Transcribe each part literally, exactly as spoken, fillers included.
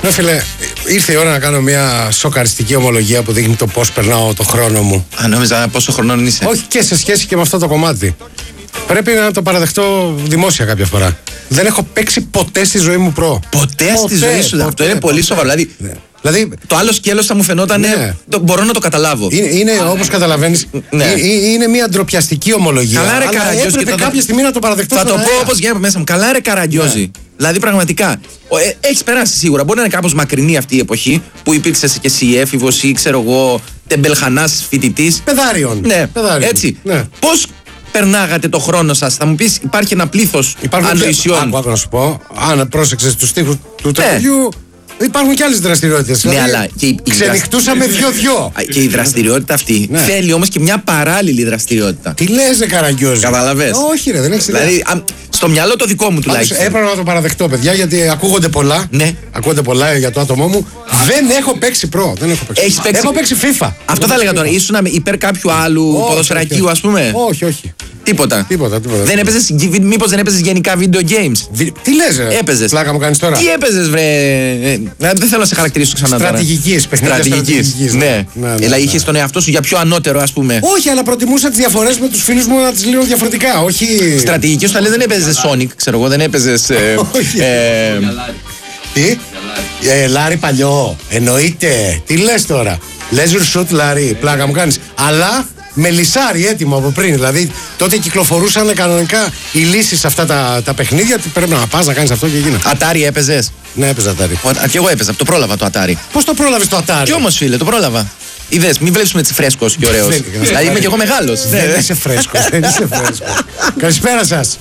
Ναι, φίλε, ήρθε η ώρα να κάνω μια σοκαριστική ομολογία που δείχνει το πώς περνάω το χρόνο μου. Α, νόμιζα πόσο χρονών είσαι. Όχι, και σε σχέση και με αυτό το κομμάτι. Πρέπει να το παραδεχτώ δημόσια κάποια φορά. Δεν έχω παίξει ποτέ στη ζωή μου προ. Ποτέ, ποτέ στη ζωή σου. Ποτέ, αυτό είναι ποτέ, πολύ σοβαρό. Δηλαδή, ναι. δηλαδή, το άλλο σκέλος θα μου φαινόταν. Ναι. Το, μπορώ να το καταλάβω. Είναι, είναι όπως καταλαβαίνεις, ναι. είναι, είναι μια ντροπιαστική ομολογία. Καλά, ρε Καραγκιόζη. Έπρεπε και κάποια το... στιγμή να το παραδεχτώ. Θα το πω όπως γίνεται μέσα μου. Καλά, ρε Καραγκιόζη. Ναι. Δηλαδή, πραγματικά. Ε, έχεις περάσει σίγουρα. Μπορεί να είναι κάπως μακρινή αυτή η εποχή που υπήρξε και εσύ έφηβος ή ξέρω εγώ τεμπελχανάς φοιτητής. Παιδάριον. Ναι, Παιδάριον. έτσι. Ναι. Πώς περνάγατε το χρόνο σας? Θα μου πεις, υπάρχει ένα πλήθος ανοησιών. Άκου, άκου να σου πω. Αν πρόσεξες τους στίχους του τραγουδιού, υπάρχουν και άλλες δραστηριότητες. Ναι, δηλαδή, αλλά και η, ξενυχτούσαμε δυο-δυο. Και η δραστηριότητα αυτή ναι. θέλει όμως και μια παράλληλη δραστηριότητα. Τι λες, ρε Καραγκιόζη? Καταλαβες? Όχι, ρε, δεν έχεις ιδέα. Δηλαδή, α, στο μυαλό το δικό μου τουλάχιστον. Έπρεπε να το παραδεχτώ, παιδιά, γιατί ακούγονται πολλά. Ναι. Ακούγονται πολλά για το άτομό μου. Δεν έχω παίξει προ. Δεν έχω παίξει. Έχεις παίξει... Έχω παίξει FIFA. Αυτό θα έλεγα τώρα. Ήσουν υπέρ κάποιου άλλου ποδοσφαιρακίου, ας πούμε? Όχι, όχι. Τίποτα. Τίποτα, τίποτα. Δεν έπαιζες, μήπως δεν έπαιζες γενικά video games? Βι... Τι λες, ρε? Έπαιζες. Πλάκα μου κάνεις τώρα. Τι έπαιζες, βρε? Ε, δεν θέλω να σε χαρακτηρίσω ξανά τώρα. Στρατηγικής, παιχνίδια στρατηγικής. Ναι. ναι. ναι, ναι δηλαδή είχες τον εαυτό σου για πιο ανώτερο, ας πούμε. Όχι, αλλά προτιμούσα τις διαφορές με τους φίλους μου να τις λύνω διαφορετικά. Όχι. Στρατηγική, όταν λες δεν έπαιζες Sonic, ξέρω εγώ, δεν έπαιζες. Ε, όχι. Ε, τι? Ε, Λάρι παλιό. Εννοείται. Τι λες τώρα? Leisure shoot, Λάρι. Πλάκα μου κάνεις. Αλλά με λυσάρι έτοιμο από πριν. Δηλαδή τότε κυκλοφορούσαν κανονικά οι λύσεις σε αυτά τα, τα παιχνίδια. Πρέπει να πας να κάνεις αυτό και γίνα. Ατάρι έπαιζες? Ναι, έπαιζα Ατάρι. Και εγώ έπαιζα, το πρόλαβα το Ατάρι. Πώς το πρόλαβες το Ατάρι? Κι όμως, φίλε, το πρόλαβα. Είδες, μην βλέπεις με έτσι φρέσκος και ωραίος. Δηλαδή είμαι κι εγώ μεγάλος. Δεν είσαι φρέσκος, δεν είσαι φρέσκος. Καλησπέρα σας.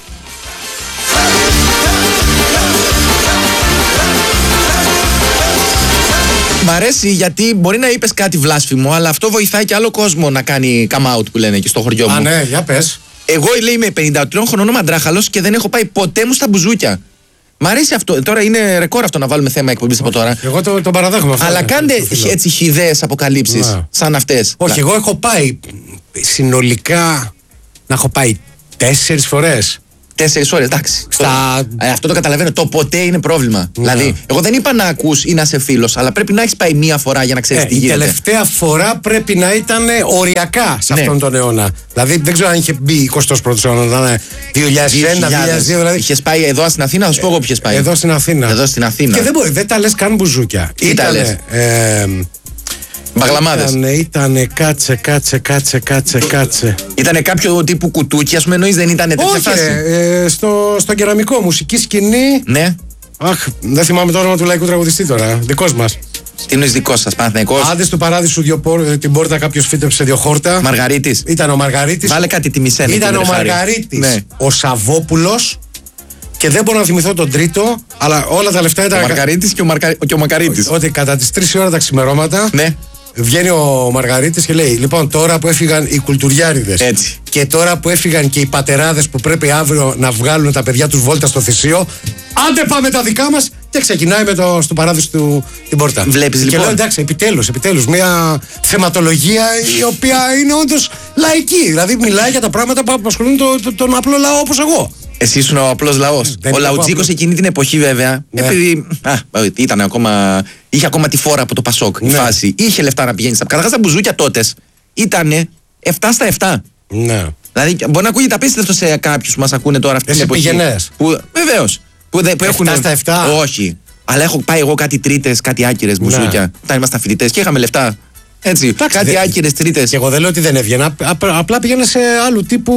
Μ' αρέσει γιατί μπορεί να είπες κάτι βλάσφημο, αλλά αυτό βοηθάει και άλλο κόσμο να κάνει come out που λένε εκεί στο χωριό μου. Α, ναι, για πες. Εγώ λέει είμαι πενήντα τριών χρονών μαντράχαλος και δεν έχω πάει ποτέ μου στα μπουζούκια. Μ' αρέσει αυτό. Τώρα είναι ρεκόρ αυτό να βάλουμε θέμα εκπομπής από τώρα. Εγώ το, το παραδέχομαι αυτό. Αλλά κάντε έτσι χυδαίες αποκαλύψεις να. σαν αυτές. Όχι, εγώ έχω πάει συνολικά να έχω πάει τέσσερις φορές. Τέσσερις ώρες, εντάξει. Στα... Ε, αυτό το καταλαβαίνω. Το ποτέ είναι πρόβλημα. Ναι. Δηλαδή, εγώ δεν είπα να ακούς ή να είσαι φίλος, αλλά πρέπει να έχεις πάει μία φορά για να ξέρεις ε, τι γίνεται. Η τελευταία φορά πρέπει να ήταν οριακά σε ναι. αυτόν τον αιώνα. Δηλαδή, δεν ξέρω αν είχε μπει εικοστός πρώτος αιώνα, να είναι δύο χιλιάδες ένα, δύο χιλιάδες δύο. Δηλαδή... Είχες πάει εδώ στην Αθήνα, θα σου πω εγώ που είχες πάει. Εδώ στην Αθήνα. Εδώ στην Αθήνα. Και δεν, μπορεί, δεν τα λες καν μπουζούκια. Τι τα λες? Ε, Μπαγλαμάδες. Ήτανε, ήτανε, κάτσε, κάτσε, κάτσε, κάτσε, κάτσε. Ήτανε κάποιο τύπου κουτούκι, ας πούμε, εννοείς δεν ήτανε τέτοια φάση? Όχι, ε, στο, στο κεραμικό, μουσική σκηνή. Ναι. Αχ, δεν θυμάμαι το όνομα του λαϊκού τραγουδιστή τώρα, δικός μας. Τι εννοείς δικός σας, Παναθηναϊκός? Άντε του Παράδεισου δύο πόρ, την πόρτα κάποιος φύτεψε δύο χόρτα. Μαργαρίτης. Ήταν ο Μαργαρίτης. Βάλε κάτι τη Μισένη. Ήταν ο Μαργαρίτης, ναι. Ο Σαββόπουλος. Και δεν μπορώ να θυμηθώ τον τρίτο, αλλά όλα τα λεφτά ήταν. Ο Μαργαρίτης και ο, Μαρκα... και ο Μακαρίτης. Ότι κατά τις τρεις ώρα τα ξημερώματα. Ναι. Βγαίνει ο Μαργαρίτης και λέει: Λοιπόν, τώρα που έφυγαν οι κουλτουριάριδες έτσι. Και τώρα που έφυγαν και οι πατεράδες που πρέπει αύριο να βγάλουν τα παιδιά τους βόλτα στο θυσίο, άντε πάμε τα δικά μας. Και ξεκινάει με το στο Παράδεισο του την πόρτα. Βλέπεις και λοιπόν. Και λέω: Εντάξει, επιτέλους, επιτέλους, μια θεματολογία η οποία είναι όντως λαϊκή. Δηλαδή μιλάει για τα πράγματα που απασχολούν το, το, τον απλό λαό όπως εγώ. Εσύ ήσουν ο απλός λαός. Ο Λαουτζίκος εκείνη την εποχή βέβαια. Ναι. Επειδή. Α, ήταν ακόμα. Είχε ακόμα τη φόρα από το Πασόκ. Ναι. Η φάση. Είχε λεφτά να πηγαίνει στα. Καταρχάς τα μπουζούκια τότε ήταν επτά στα επτά. Ναι. Δηλαδή μπορεί να ακούγεται απίστευτο σε κάποιους που μας ακούνε τώρα αυτή την εποχή. Πήγαινες. Βεβαίως. Που, που έχουν. επτά στα επτά. Όχι. Αλλά έχω πάει εγώ κάτι τρίτες, κάτι άκυρες μπουζούκια. Ναι. Όταν ήμασταν φοιτητές και είχαμε λεφτά. Έτσι. Εντάξει, κάτι άκυρες τρίτες. Και εγώ δεν λέω ότι δεν έβγαινα. Απλά πήγαινα σε άλλου τύπου.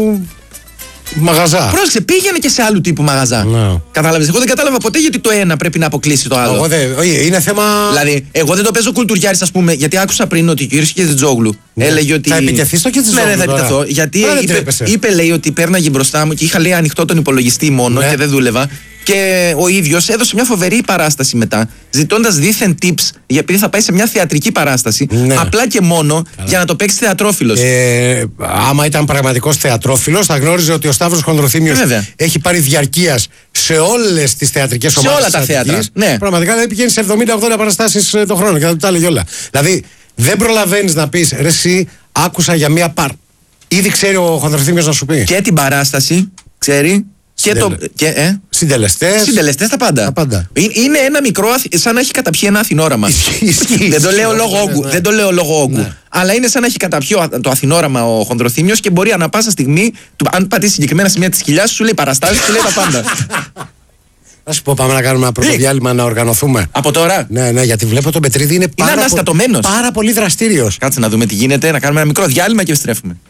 Μαγαζά. Πρόσεξε, πήγαινε και σε άλλου τύπου μαγαζά. No. Κατάλαβες. Εγώ δεν κατάλαβα ποτέ γιατί το ένα πρέπει να αποκλείσει το άλλο. Εγώ δεν. Όχι, είναι θέμα. Δηλαδή, εγώ δεν το παίζω κουλτουριάρης, ας πούμε, γιατί άκουσα πριν ότι ο κύριος Κετζιτζόγλου ναι. έλεγε ότι. Θα επιτεθεί στο Κετζιτζόγλου. Ναι, ναι, θα επιτεθώ. Γιατί είπε, είπε, λέει, ότι πέρναγε μπροστά μου και είχα λέει ανοιχτό τον υπολογιστή μόνο ναι. και δεν δούλευα. Και ο ίδιος έδωσε μια φοβερή παράσταση μετά, ζητώντας δίθεν tips, γιατί θα πάει σε μια θεατρική παράσταση, ναι. απλά και μόνο Καλά. για να το παίξει θεατρόφιλος. Ε, άμα ήταν πραγματικός θεατρόφιλος, θα γνώριζε ότι ο Σταύρος Χονδροθύμιος ε, έχει πάρει διαρκείας σε όλες τις θεατρικές ομάδες. Σε όλα τα θέατρα. Ναι. Πραγματικά δηλαδή πηγαίνει σε εβδομήντα ογδόντα παραστάσεις το χρόνο και θα τα έλεγε όλα. Δηλαδή δεν προλαβαίνεις να πεις ρε, εσύ άκουσα για μια παρ. Ήδη ξέρει ο Χονδροθύμιος να σου πει. Και την παράσταση, ξέρει. Και το, και, ε? Συντελεστές. Συντελεστές τα πάντα. Τα πάντα. Είναι ένα μικρό, σαν να έχει καταπιεί ένα αθηνόραμα. Δεν το λέω λόγω όγκου. Δεν το λέω λόγω όγκου. Αλλά είναι σαν να έχει καταπιεί το αθηνόραμα ο Χονδροθύμιος και μπορεί ανα πάσα στιγμή, αν πατήσει συγκεκριμένα σημεία της κοιλιάς, σου λέει παραστάσεις, σου λέει τα πάντα. Θα σου πω, πάμε να κάνουμε ένα πρώτο διάλειμμα να οργανωθούμε. Από τώρα? Ναι, ναι, γιατί βλέπω τον Πετρίδη είναι πάρα, είναι πο... πάρα πολύ δραστήριος. Κάτσε να δούμε τι γίνεται, να κάνουμε ένα μικρό διάλειμμα και επιστρέφουμε.